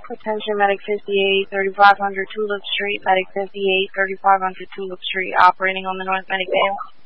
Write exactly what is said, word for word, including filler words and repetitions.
Attention, Medic fifty-eight, thirty-five hundred Tulip Street, Medic fifty-eight, thirty-five hundred Tulip Street, operating on the North Medic Vale.